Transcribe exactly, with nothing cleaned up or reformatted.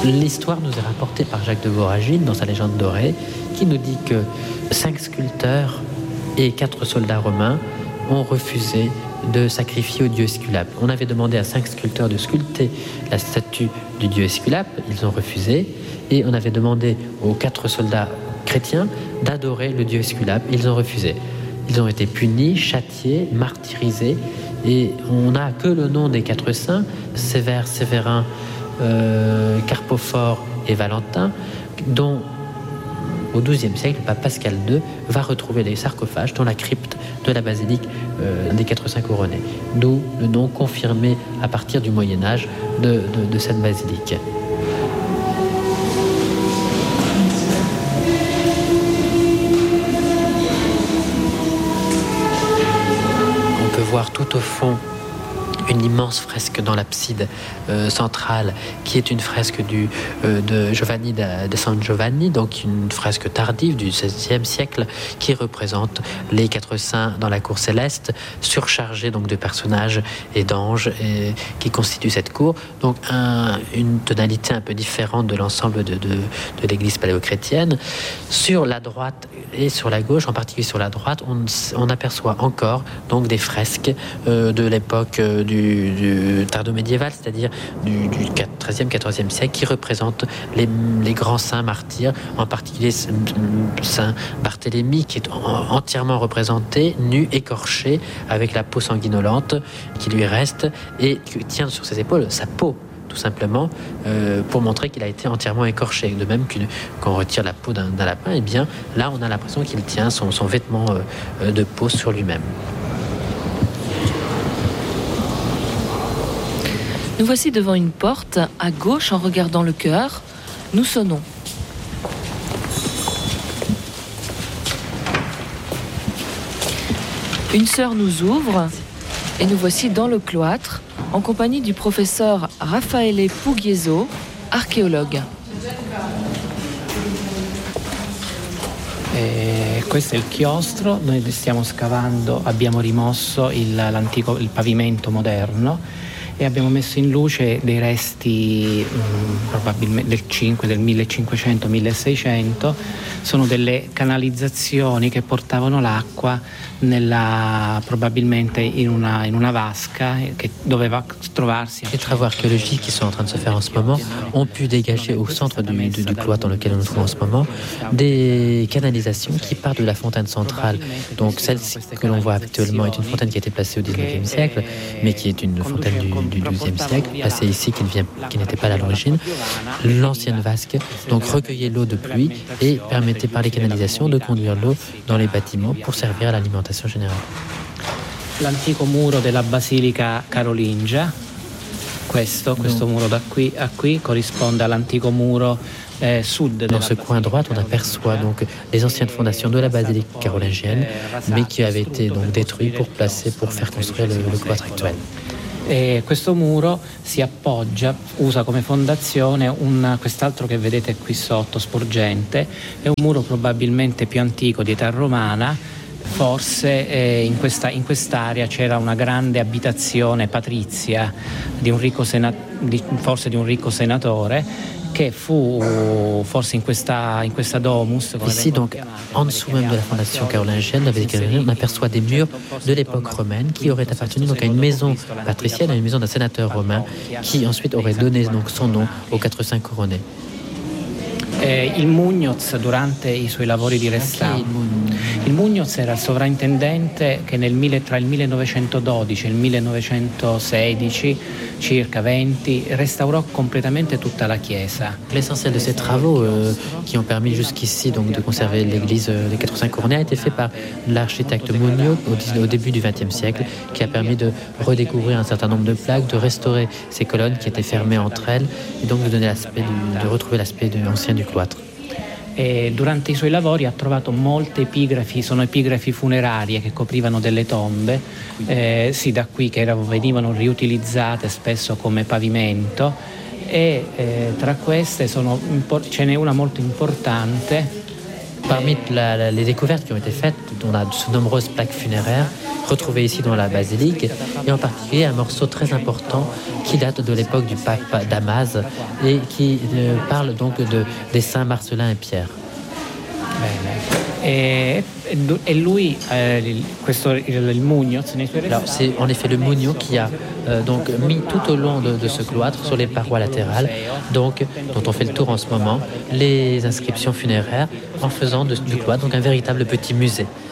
L'histoire nous est rapportée par Jacques de Voragine dans sa Légende dorée, qui nous dit que cinq sculpteurs et quatre soldats romains ont refusé de sacrifier au dieu Esculape. On avait demandé à cinq sculpteurs de sculpter la statue du dieu Esculape, ils ont refusé, et on avait demandé aux quatre soldats chrétiens d'adorer le dieu Esculape, ils ont refusé. Ils ont été punis, châtiés, martyrisés, et on n'a que le nom des quatre saints, Sévère, Sévérin, euh, Carpophore et Valentin, dont au douzième siècle, le pape Pascal deux va retrouver des sarcophages dans la crypte de la basilique euh, des quatre saints couronnés. D'où le nom confirmé à partir du Moyen-Âge de, de, de cette basilique. On peut voir tout au fond une immense fresque dans l'abside euh, centrale, qui est une fresque du, euh, de Giovanni de, de San Giovanni, donc une fresque tardive du seizième siècle, qui représente les quatre saints dans la cour céleste, surchargés donc de personnages et d'anges et, qui constituent cette cour. Donc un, une tonalité un peu différente de l'ensemble de, de, de l'église paléochrétienne. Sur la droite et sur la gauche, en particulier sur la droite, on, on aperçoit encore donc des fresques euh, de l'époque euh, du Du, du tardo-médiéval, c'est-à-dire du, du treizième quatorzième siècle, qui représente les, les grands saints martyrs, en particulier Saint Barthélemy, qui est en, entièrement représenté, nu, écorché, avec la peau sanguinolente qui lui reste, et qui tient sur ses épaules sa peau, tout simplement, euh, pour montrer qu'il a été entièrement écorché. De même que quand on retire la peau d'un, d'un lapin, et eh bien là, on a l'impression qu'il tient son, son vêtement euh, de peau sur lui-même. Nous voici devant une porte, à gauche en regardant le chœur. Nous sonnons. Une sœur nous ouvre et nous voici dans le cloître en compagnie du professeur Raffaele Pugliese, archéologue. Eh, questo è il chiostro, noi stiamo scavando, abbiamo rimosso il, l'antico, il pavimento moderno e abbiamo messo in luce dei resti mh, probabilmente del cinque, del millecinquecento milleseicento. Sono delle canalizzazioni che portavano l'acqua nella, probabilmente in una, in una vasca che doveva trovarsi. Les travaux archéologiques qui sont en train de se faire en ce moment ont pu dégager au centre du, du, du cloître dans lequel nous nous trouvons en ce moment des canalisations qui partent de la fontaine centrale. Donc celle que l'on voit actuellement est une fontaine qui a été placée au dix-neuvième siècle, mais qui est une fontaine du, du douzième siècle, placée ici, qui, ne vient, qui n'était pas là à l'origine. L'ancienne vasque donc recueillait l'eau de pluie et permettait par les canalisations de conduire l'eau dans les bâtiments pour servir à l'alimentation générale. L'antico muro della Basilica Carolingia, questo, questo muro da qui a qui corrisponde all'antico muro eh, sud. Dans ce coin droit, on aperçoit donc les anciennes fondations de la basilique carolingienne, mais qui avaient été donc détruites pour placer, pour faire construire le, le cloître actuel. E questo muro si appoggia, usa come fondazione un, quest'altro che vedete qui sotto, sporgente, è un muro probabilmente più antico di età romana. Forse eh, in, questa, in quest'area c'era una grande abitazione patrizia di un ricco sena, di, forse di un ricco senatore, che fu forse in questa, in questa domus. Ici, donc, en dessous même de la fondation carolingienne, on aperçoit des murs de l'époque romaine qui auraient appartenu donc à une maison patricienne, à une maison d'un sénateur romain, qui ensuite aurait donné donc son nom aux quatre saints couronnés. Eh, il Mugnoz, durante i suoi lavori di restauro, il Mugnoz era il sovrintendente che nel, tra il millenovecentododici e il millenovecentosedici, circa venti, restaurò completamente tutta la chiesa. L'essentiel de ces travaux euh, qui ont permis jusqu'ici donc, de conserver l'église euh, des quatre saints couronnés a été fait par l'architecte Mugnoz au, au début du vingtième siècle, qui a permis de redécouvrir un certain nombre de plaques, de restaurer ces colonnes qui étaient fermées entre elles et donc de donner l'aspect du, de retrouver l'aspect de, ancien du cloître. E durante i suoi lavori ha trovato molte epigrafi, sono epigrafi funerarie che coprivano delle tombe, eh, sì, da qui che erano, venivano riutilizzate spesso come pavimento, e eh, tra queste sono, ce n'è una molto importante. Parmi la, la, les découvertes qui ont été faites on a de nombreuses plaques funéraires retrouvées ici dans la basilique, et en particulier un morceau très important qui date de l'époque du pape Damas et qui euh, parle donc de, des saints Marcelin et Pierre. E, e lui, eh, questo, il, il Mugnoz, nei suoi Alors, c'est en effet le Mugno qui a euh, donc mis tout au long de, de ce cloître, sur les parois latérales, donc, dont on fait le tour en ce moment, les inscriptions funéraires en faisant de, du cloître donc un véritable petit musée.